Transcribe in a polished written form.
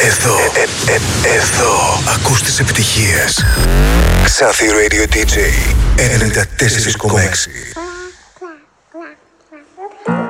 Εδώ ακούς τις επιτυχίες. Xathi Radio DJ 94,6.